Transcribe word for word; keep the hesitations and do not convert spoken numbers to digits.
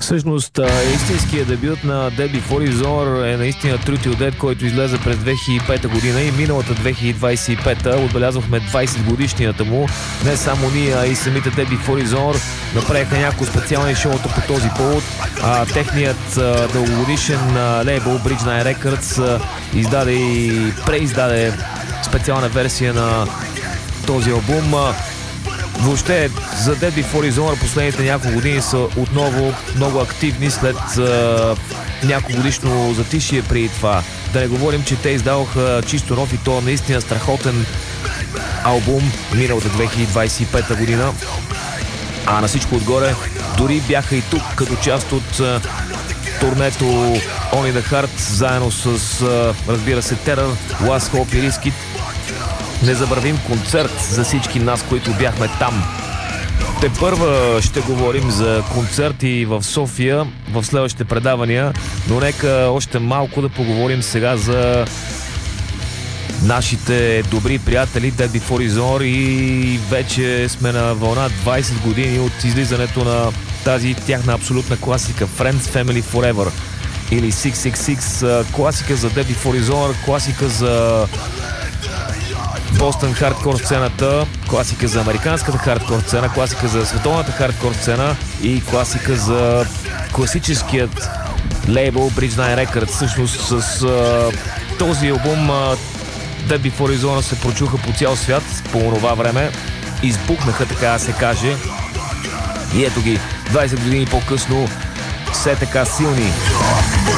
Всъщност, истинският дебют на Dead Before His Hour е наистина Truth or Dead, който излезе през две хиляди и пета година и миналата две хиляди двадесет и пета отбелязвахме двадесет годишнията му. Не само ние, а и самите Dead Before His Hour направиха няколко специални шоута по този повод. А, техният а, дългогодишен а, лейбъл Bridge Nine Records а, издаде и преиздаде специална версия на този албум. Въобще за Dead Before His Hour последните няколко години са отново много активни след а, няколко годишно затишие преди това. Да не говорим, че те издаваха чисто нов и то наистина страхотен албум миналата две хиляди двадесет и пета година. А на всичко отгоре дори бяха и тук като част от а, турнето On in the Heart, заедно с а, разбира се Terror, Last Hope и Risk It. Незабравим концерт за всички нас, които бяхме там. Те първа ще говорим за концерти в София в следващите предавания, но нека още малко да поговорим сега за нашите добри приятели Dead Before His Hour и вече сме на вълна двадесет години от излизането на тази тяхна абсолютна класика Friends Family Forever или шест шест шест, класика за Dead Before His Hour, класика за Бостън хардкор сцената, класика за американската хардкор сцена, класика за световната хардкор сцена и класика за класическият лейбъл Bridge Nine Records. Всъщност с а, този албум а, Dead Before His Hour се прочуха по цял свят по това време, избухнаха, така да се каже, и ето ги двадесет години по-късно все така силни.